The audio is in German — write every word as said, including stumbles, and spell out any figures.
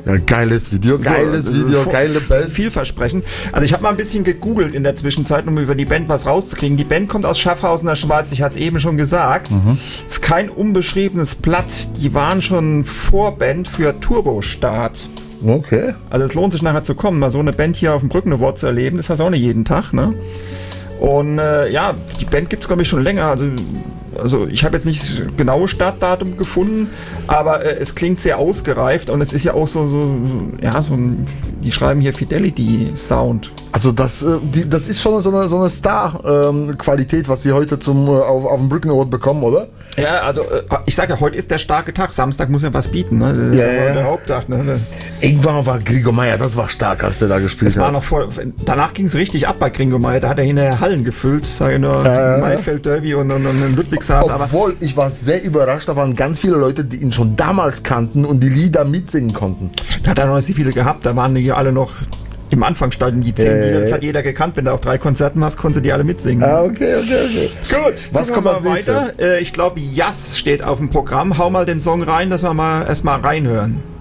Ja, geiles Video, geiles so, Video, v- geile Band. Vielversprechend. Also ich habe mal ein bisschen gegoogelt in der Zwischenzeit, um über die Band was rauszukriegen. Die Band kommt aus Schaffhausen, der Schweiz, ich hatte es eben schon gesagt. Mhm. Ist kein unbeschriebenes Blatt. Die waren schon Vorband für Turbostart. Okay. Also es lohnt sich nachher zu kommen, mal so eine Band hier auf dem Brücken Award zu erleben, das hast du auch nicht jeden Tag, ne? Und äh, ja, die Band gibt es, glaube ich, schon länger. Also, also ich habe jetzt nicht das genaue Startdatum gefunden, aber äh, es klingt sehr ausgereift und es ist ja auch so, so ja, so ein, die schreiben hier Fidelity-Sound. Also das, äh, die, das ist schon so eine, so eine Star-Qualität, ähm, was wir heute zum, äh, auf, auf dem Brücken Award bekommen, oder? Ja, also äh, ich sage ja, heute ist der starke Tag. Samstag muss ja was bieten, ne? Das ist Ja, ja, ja. der Haupttag, ne? Irgendwann war Gregor Meier, das war stark, als der da gespielt Das war hat. noch vor, danach ging es richtig ab bei Gringo Meier. Da hat er hinterher Hallen gefüllt, sage ich nur, Ja, ja. Maifeld Derby und, und, und Ludwigshafen. Aber Obwohl, ich war sehr überrascht, da waren ganz viele Leute, die ihn schon damals kannten und die Lieder mitsingen konnten. da hat er noch nicht so viele gehabt. Da waren die alle noch im Anfangsstadium, die zehn Ja, Lieder. Das ja. hat jeder gekannt. Wenn du auf drei Konzerten hast, konntest du die alle mitsingen. Ah, okay, okay, okay. Gut, Was gucken kommt wir als mal weiter. Äh, ich glaube, Jass steht auf dem Programm. Hau mal den Song rein, dass wir mal erstmal reinhören.